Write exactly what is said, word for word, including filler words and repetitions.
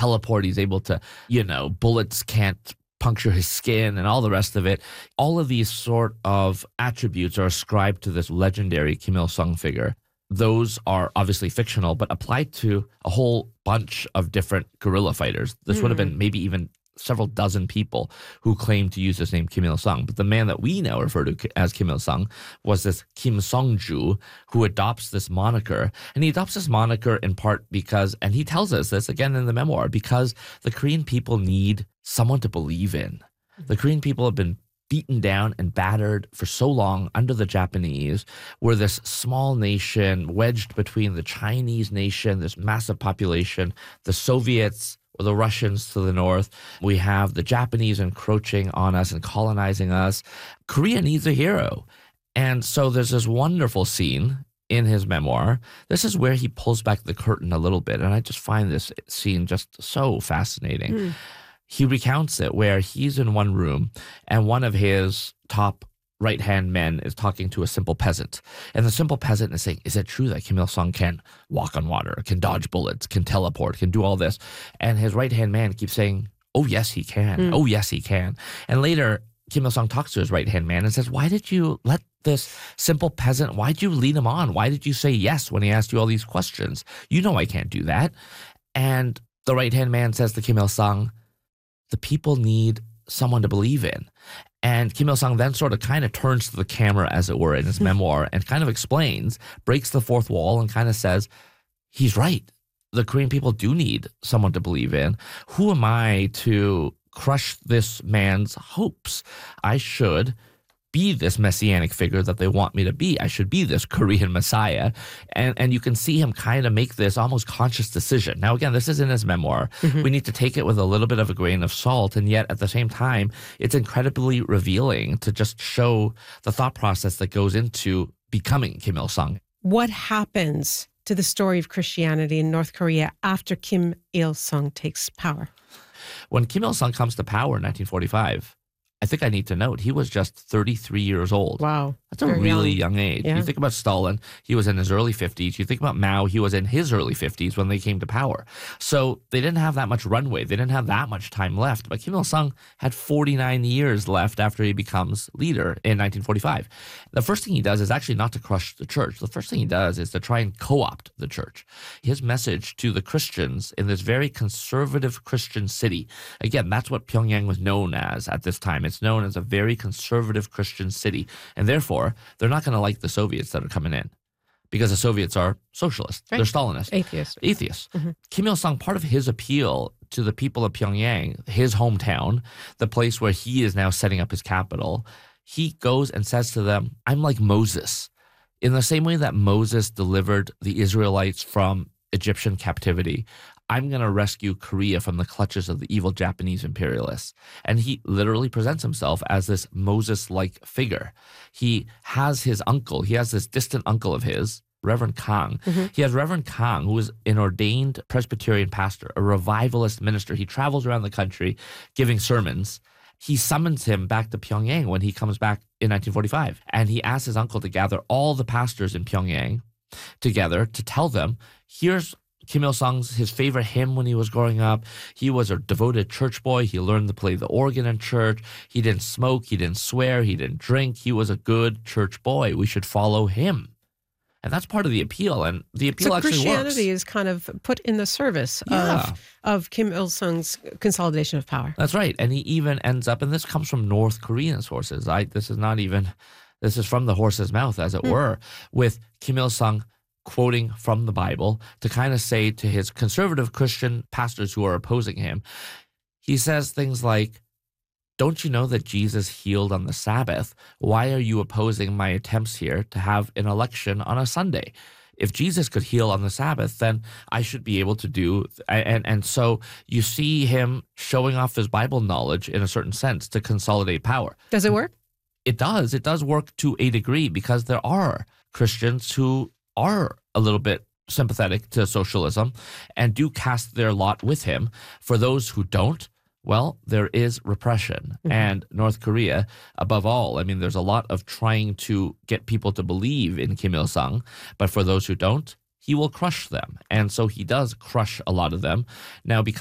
teleport. He's able to, you know, bullets can't puncture his skin and all the rest of it. All of these sort of attributes are ascribed to this legendary Kim Il-sung figure. Those are obviously fictional, but applied to a whole bunch of different guerrilla fighters. This mm. would have been maybe even several dozen people who claimed to use this name Kim Il-sung. But the man that we now refer to as Kim Il-sung was this Kim Song-ju, who adopts this moniker. And he adopts this moniker in part because, and he tells us this again in the memoir, because the Korean people need someone to believe in. The Korean people have been beaten down and battered for so long under the Japanese. We're this small nation wedged between the Chinese nation, this massive population, the Soviets, or the Russians to the north. We have the Japanese encroaching on us and colonizing us. Korea needs a hero. And so there's this wonderful scene in his memoir. This is where he pulls back the curtain a little bit. And I just find this scene just so fascinating. Mm. He recounts it where he's in one room and one of his top right-hand men is talking to a simple peasant. And the simple peasant is saying, is it true that Kim Il-sung can walk on water, can dodge bullets, can teleport, can do all this? And his right-hand man keeps saying, oh, yes, he can. Mm. Oh, yes, he can. And later, Kim Il-sung talks to his right-hand man and says, why did you let this simple peasant, why did you lead him on? Why did you say yes when he asked you all these questions? You know I can't do that. And the right-hand man says to Kim Il-sung, the people need someone to believe in. And Kim Il-sung then sort of kind of turns to the camera, as it were, in his memoir and kind of explains, breaks the fourth wall and kind of says, he's right. The Korean people do need someone to believe in. Who am I to crush this man's hopes? I should be this messianic figure that they want me to be. I should be this Korean Messiah. And and you can see him kind of make this almost conscious decision. Now, again, this is in his memoir. Mm-hmm. We need to take it with a little bit of a grain of salt. And yet, at the same time, it's incredibly revealing to just show the thought process that goes into becoming Kim Il-sung. What happens to the story of Christianity in North Korea after Kim Il-sung takes power? When Kim Il-sung comes to power in nineteen forty-five, I think I need to note, he was just thirty-three years old. Wow. That's a really young, young age. Yeah. You think about Stalin, he was in his early fifties. You think about Mao, he was in his early fifties when they came to power. So they didn't have that much runway. They didn't have that much time left. But Kim Il-sung had forty-nine years left after he becomes leader in nineteen forty-five. The first thing he does is actually not to crush the church. The first thing he does is to try and co-opt the church. His message to the Christians in this very conservative Christian city, again, that's what Pyongyang was known as at this time. It's known as a very conservative Christian city. And therefore, they're not going to like the Soviets that are coming in because the Soviets are socialists. Right. They're Stalinists. Atheists. Atheists. Mm-hmm. Kim Il-sung, part of his appeal to the people of Pyongyang, his hometown, the place where he is now setting up his capital, he goes and says to them, I'm like Moses. In the same way that Moses delivered the Israelites from Egyptian captivity, I'm going to rescue Korea from the clutches of the evil Japanese imperialists. And he literally presents himself as this Moses-like figure. He has his uncle, he has this distant uncle of his, Reverend Kang. Mm-hmm. He has Reverend Kang, who is an ordained Presbyterian pastor, a revivalist minister. He travels around the country giving sermons. He summons him back to Pyongyang when he comes back in nineteen forty-five. And he asks his uncle to gather all the pastors in Pyongyang together to tell them, here's Kim Il-sung's, his favorite hymn when he was growing up. He was a devoted church boy. He learned to play the organ in church. He didn't smoke. He didn't swear. He didn't drink. He was a good church boy. We should follow him. And that's part of the appeal. And the appeal so actually Christianity works. is kind of put in the service yeah. of, of Kim Il-sung's consolidation of power. That's right. And he even ends up, and this comes from North Korean sources. I, this is not even, this is from the horse's mouth, as it mm. were, with Kim Il-sung quoting from the Bible to kind of say to his conservative Christian pastors who are opposing him, he says things like, don't you know that Jesus healed on the Sabbath? Why are you opposing my attempts here to have an election on a Sunday? If Jesus could heal on the Sabbath, then I should be able to do, and, and so you see him showing off his Bible knowledge in a certain sense to consolidate power. Does it work? It does. It does work to a degree because there are Christians who are a little bit sympathetic to socialism and do cast their lot with him. For those who don't, well, there is repression. Mm-hmm. And North Korea, above all, I mean, there's a lot of trying to get people to believe in Kim Il-sung, but for those who don't, he will crush them. And so he does crush a lot of them. Now, because